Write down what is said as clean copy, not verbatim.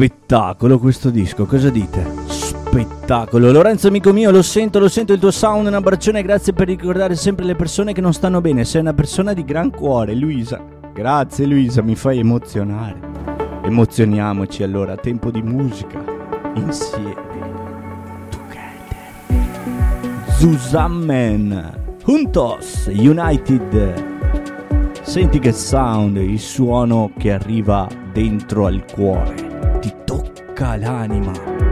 spettacolo questo disco, cosa dite? Spettacolo. Lorenzo amico mio, lo sento il tuo sound, un abbraccione, grazie per ricordare sempre le persone che non stanno bene, sei una persona di gran cuore. Luisa, grazie Luisa, mi fai emozionare. Emozioniamoci allora, tempo di musica, insieme, together, zusammen, juntos, united. Senti che sound, il suono che arriva dentro al cuore, ti tocca l'anima.